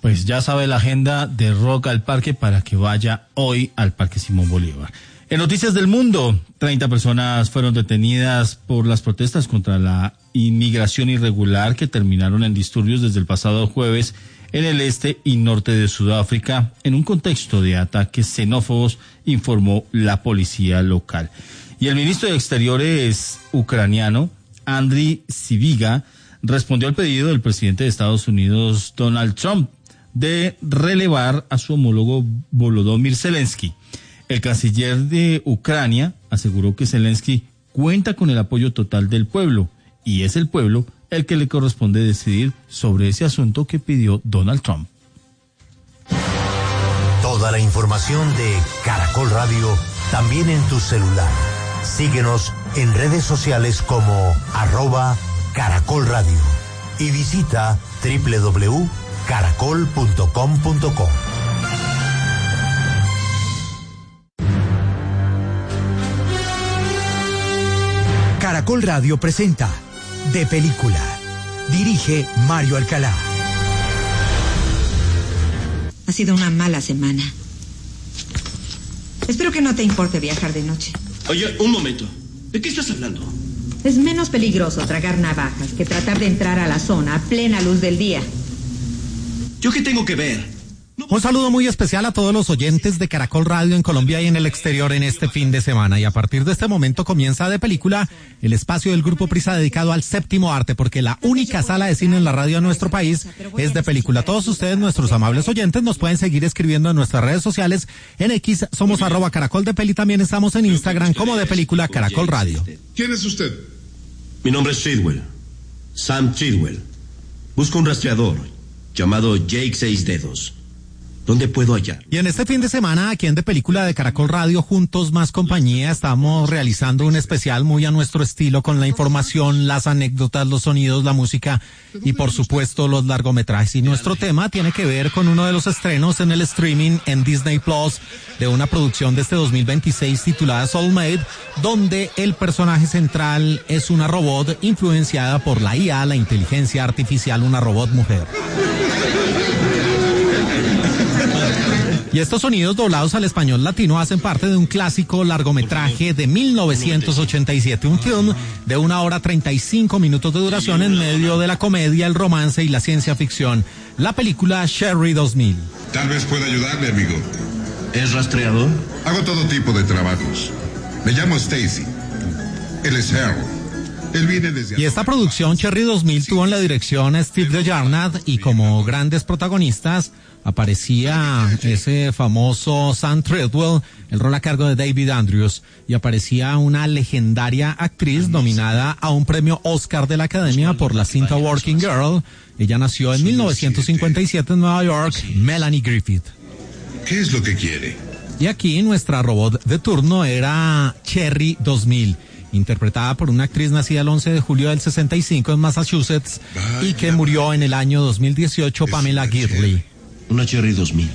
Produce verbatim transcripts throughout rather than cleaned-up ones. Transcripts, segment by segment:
Pues ya sabe la agenda de Rock al Parque para que vaya hoy al Parque Simón Bolívar. En noticias del mundo, treinta personas fueron detenidas por las protestas contra la inmigración irregular que terminaron en disturbios desde el pasado jueves en el este y norte de Sudáfrica, en un contexto de ataques xenófobos, informó la policía local. Y el ministro de Exteriores ucraniano, Andriy Sybiga, respondió al pedido del presidente de Estados Unidos, Donald Trump, de relevar a su homólogo Volodymyr Zelensky. El canciller de Ucrania aseguró que Zelensky cuenta con el apoyo total del pueblo y es el pueblo el que le corresponde decidir sobre ese asunto que pidió Donald Trump. Toda la información de Caracol Radio también en tu celular. Síguenos en redes sociales como arroba Caracol Radio y visita doble u doble u doble u punto caracol punto com punto co. Caracol Radio presenta De Película. Dirige Mario Alcalá. Ha sido una mala semana. Espero que no te importe viajar de noche. Oye, un momento. ¿De qué estás hablando? Es menos peligroso tragar navajas que tratar de entrar a la zona a plena luz del día. ¿Yo qué tengo que ver? Un saludo muy especial a todos los oyentes de Caracol Radio en Colombia y en el exterior en este fin de semana. Y a partir de este momento comienza De Película, el espacio del Grupo Prisa dedicado al séptimo arte, porque la única sala de cine en la radio de nuestro país es De Película. Todos ustedes, nuestros amables oyentes, nos pueden seguir escribiendo en nuestras redes sociales. En X somos arroba Caracol de Peli, también estamos en Instagram como De Película Caracol Radio. ¿Quién es usted? Mi nombre es Tidwell, Sam Tidwell. Busco un rastreador llamado Jake Seis Dedos. ¿Dónde puedo hallar? Y en este fin de semana, aquí en De Película de Caracol Radio, Juntos Más Compañía, estamos realizando un especial muy a nuestro estilo con la información, las anécdotas, los sonidos, la música y por supuesto los largometrajes. Y nuestro tema tiene que ver con uno de los estrenos en el streaming en Disney Plus de una producción de este dos mil veintiséis titulada Soulmate, donde el personaje central es una robot influenciada por la I A, la inteligencia artificial, una robot mujer. Y estos sonidos doblados al español latino hacen parte de un clásico largometraje de mil novecientos ochenta y siete, un film de una hora treinta y cinco minutos de duración en medio de la comedia, el romance y la ciencia ficción. La película Sherry dos mil. Tal vez pueda ayudarle, amigo. ¿Es rastreador? Hago todo tipo de trabajos. Me llamo Stacy. Él es Harold. Él viene desde... Y esta producción, Cherry dos mil, tuvo en la dirección a Steve DeJarnat y como grandes protagonistas aparecía ese famoso Sam Treadwell, el rol a cargo de David Andrews, y aparecía una legendaria actriz nominada a un premio Oscar de la Academia por la cinta Working Girl. Ella nació en mil novecientos cincuenta y siete en Nueva York, Melanie Griffith. ¿Qué es lo que quiere? Y aquí nuestra robot de turno era Cherry dos mil, interpretada por una actriz nacida el once de julio del sesenta y cinco en Massachusetts y que murió en el año dos mil dieciocho, Pamela Gidley. Una Cherry dos mil.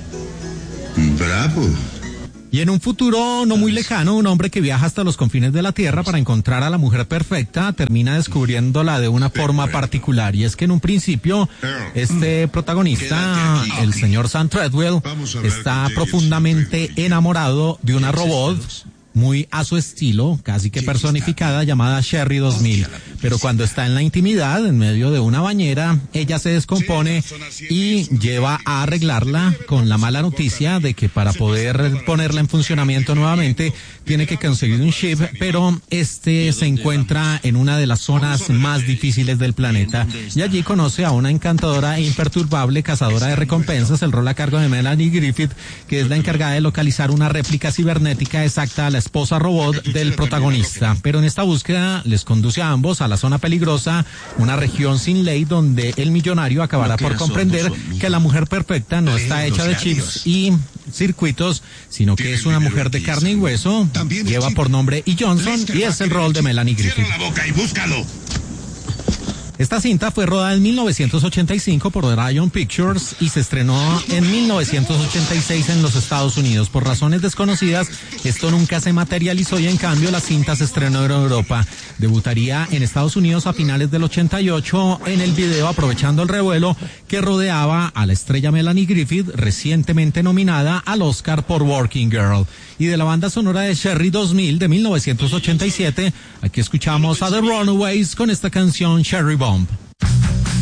Bravo. Y en un futuro no muy lejano, un hombre que viaja hasta los confines de la Tierra para encontrar a la mujer perfecta termina descubriéndola de una forma particular. Y es que en un principio, este protagonista, el señor Sam Treadwell, está profundamente enamorado de una robot muy a su estilo, casi que personificada, llamada Sherry dos mil. Pero cuando está en la intimidad, en medio de una bañera, ella se descompone y lleva a arreglarla con la mala noticia de que para poder ponerla en funcionamiento nuevamente, tiene que conseguir un chip, pero este se encuentra en una de las zonas más difíciles del planeta. Y allí conoce a una encantadora e imperturbable cazadora de recompensas, el rol a cargo de Melanie Griffith, que es la encargada de localizar una réplica cibernética exacta a la esposa robot del protagonista. Pero en esta búsqueda les conduce a ambos a la zona peligrosa, una región sin ley donde el millonario acabará por comprender que la mujer perfecta no está hecha de chips y circuitos, sino que es una mujer de carne y hueso. Lleva por nombre E. Johnson y es el rol de Melanie Griffith. Cierra la boca y búscalo. Esta cinta fue rodada en mil novecientos ochenta y cinco por Orion Pictures y se estrenó en mil novecientos ochenta y seis en los Estados Unidos. Por razones desconocidas, esto nunca se materializó y en cambio la cinta se estrenó en Europa. Debutaría en Estados Unidos a finales del ochenta y ocho en el video aprovechando el revuelo que rodeaba a la estrella Melanie Griffith, recientemente nominada al Oscar por Working Girl. Y de la banda sonora de Sherry dos mil de mil novecientos ochenta y siete, aquí escuchamos a The Runaways con esta canción Cherry Bomb.